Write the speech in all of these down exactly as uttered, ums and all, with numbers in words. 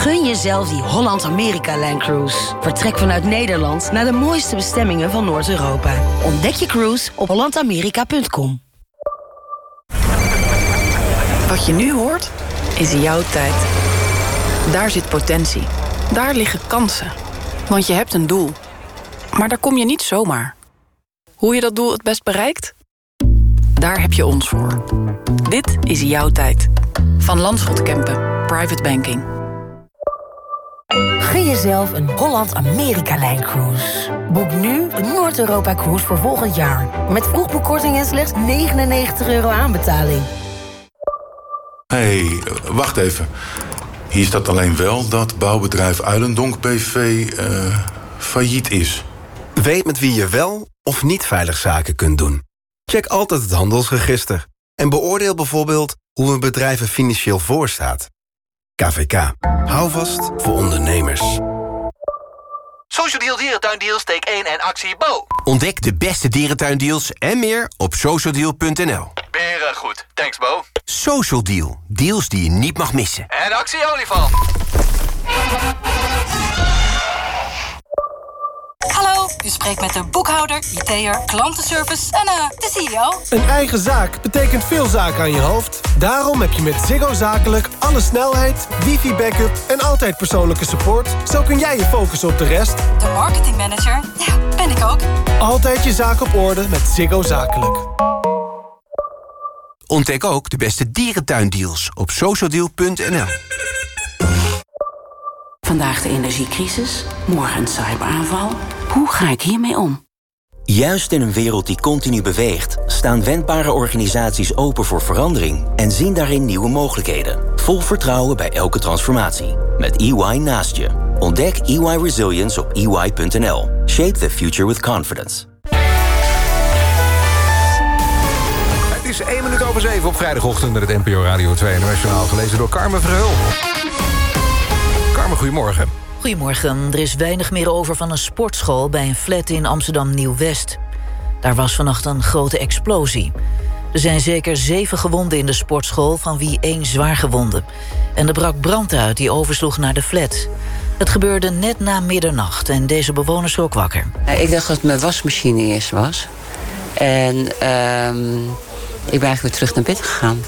Gun jezelf die Holland-Amerika-lijncruise. Vertrek vanuit Nederland naar de mooiste bestemmingen van Noord-Europa. Ontdek je cruise op holland amerika punt com. Wat je nu hoort, is jouw tijd. Daar zit potentie. Daar liggen kansen. Want je hebt een doel. Maar daar kom je niet zomaar. Hoe je dat doel het best bereikt? Daar heb je ons voor. Dit is jouw tijd. Van Landschot Kempen. Private Banking. Gun jezelf een Holland-Amerika-lijncruise. Boek nu een Noord-Europa-cruise voor volgend jaar. Met vroegboekkorting en slechts negenennegentig euro aanbetaling. Hé, hey, wacht even. Hier staat alleen wel dat bouwbedrijf Uilendonk B V uh, failliet is. Weet met wie je wel of niet veilig zaken kunt doen. Check altijd het handelsregister. En beoordeel bijvoorbeeld hoe een bedrijf er financieel voor staat. K V K. Hou vast voor ondernemers. Social Deal Dierentuindeals, steek één en actie Bo. Ontdek de beste dierentuindeals en meer op social deal punt n l. Beren goed. Thanks, Bo. Social Deal. Deals die je niet mag missen. En actie olifant. Hallo, u spreekt met de boekhouder, I T'er, klantenservice en uh, de C E O. Een eigen zaak betekent veel zaken aan je hoofd. Daarom heb je met Ziggo Zakelijk alle snelheid, wifi-backup en altijd persoonlijke support. Zo kun jij je focussen op de rest. De marketingmanager, ja, ben ik ook. Altijd je zaak op orde met Ziggo Zakelijk. Ontdek ook de beste dierentuindeals op social deal punt n l. Vandaag de energiecrisis, morgen een cyberaanval. Hoe ga ik hiermee om? Juist in een wereld die continu beweegt, staan wendbare organisaties open voor verandering en zien daarin nieuwe mogelijkheden. Vol vertrouwen bij elke transformatie. Met E Y naast je. Ontdek E Y Resilience op e y punt n l. Shape the future with confidence. Het is één minuut over zeven op vrijdagochtend met het N P O Radio twee Nationaal, gelezen door Carmen Verheul. Carmen, goedemorgen. Goedemorgen. Er is weinig meer over van een sportschool bij een flat in Amsterdam Nieuw-West. Daar was vannacht een grote explosie. Er zijn zeker zeven gewonden in de sportschool, van wie één zwaar gewonde. En er brak brand uit die oversloeg naar de flat. Het gebeurde net na middernacht en deze bewoner schrok wakker. Ik dacht dat het mijn wasmachine eerst was. En uh, ik ben eigenlijk weer terug naar bed gegaan.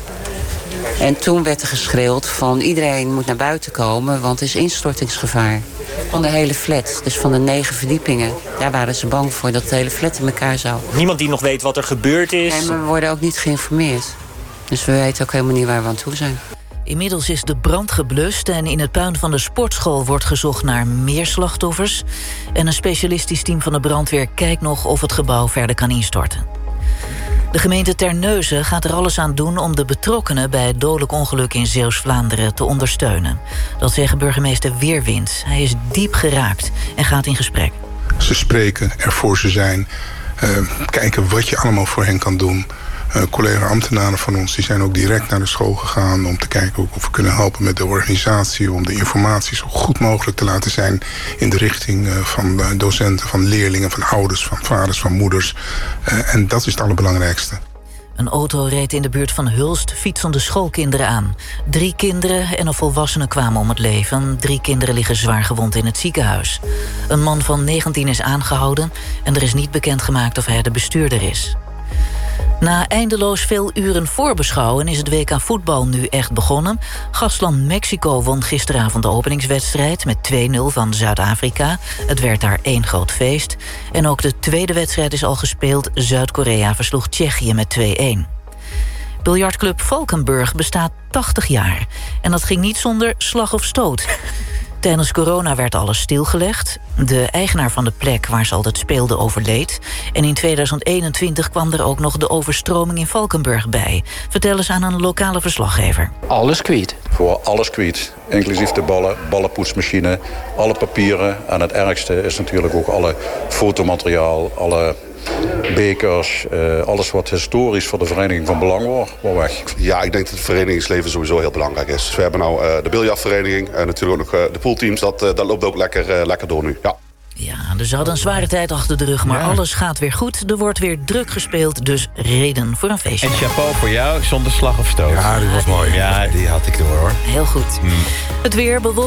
En toen werd er geschreeuwd van iedereen moet naar buiten komen, want er is instortingsgevaar. Van de hele flat, dus van de negen verdiepingen. Daar waren ze bang voor dat de hele flat in elkaar zou. Niemand die nog weet wat er gebeurd is? En we worden ook niet geïnformeerd. Dus we weten ook helemaal niet waar we aan toe zijn. Inmiddels is de brand geblust en in het puin van de sportschool wordt gezocht naar meer slachtoffers. En een specialistisch team van de brandweer kijkt nog of het gebouw verder kan instorten. De gemeente Terneuzen gaat er alles aan doen om de betrokkenen bij het dodelijk ongeluk in Zeeuws-Vlaanderen te ondersteunen. Dat zegt burgemeester Weerwind. Hij is diep geraakt en gaat in gesprek. Ze spreken, er voor ze zijn, uh, kijken wat je allemaal voor hen kan doen. Uh, collega-ambtenaren van ons die zijn ook direct naar de school gegaan om te kijken of we kunnen helpen met de organisatie, om de informatie zo goed mogelijk te laten zijn in de richting uh, van uh, docenten, van leerlingen, van ouders, van vaders, van moeders. Uh, en dat is het allerbelangrijkste. Een auto reed in de buurt van Hulst fietsende schoolkinderen aan. Drie kinderen en een volwassene kwamen om het leven. Drie kinderen liggen zwaar gewond in het ziekenhuis. Een man van negentien is aangehouden en er is niet bekendgemaakt of hij de bestuurder is. Na eindeloos veel uren voorbeschouwen is het W K voetbal nu echt begonnen. Gastland Mexico won gisteravond de openingswedstrijd met twee nul van Zuid-Afrika. Het werd daar één groot feest. En ook de tweede wedstrijd is al gespeeld. Zuid-Korea versloeg Tsjechië met twee een. Biljartclub Valkenburg bestaat tachtig jaar. En dat ging niet zonder slag of stoot. Tijdens corona werd alles stilgelegd. De eigenaar van de plek waar ze altijd speelden overleed. En in tweeduizend eenentwintig kwam er ook nog de overstroming in Valkenburg bij. Vertel eens aan een lokale verslaggever. Alles kwijt. Voor alles kwijt. Inclusief de ballen, ballenpoetsmachine, alle papieren. En het ergste is natuurlijk ook alle fotomateriaal, alle bekers, uh, alles wat historisch voor de Vereniging van Belang wordt, wordt weg. Ja, ik denk dat het verenigingsleven sowieso heel belangrijk is. Dus we hebben nou uh, de biljartvereniging en natuurlijk ook nog uh, de poolteams. Dat, uh, dat loopt ook lekker, uh, lekker door nu. Ja. Ja, dus ze hadden een zware tijd achter de rug, maar ja. Alles gaat weer goed. Er wordt weer druk gespeeld, dus reden voor een feestje. En chapeau voor jou, zonder slag of stoot. Ja, die was mooi. Ja, die had ik door, hoor. Heel goed. Hmm. Het weer bewolkt.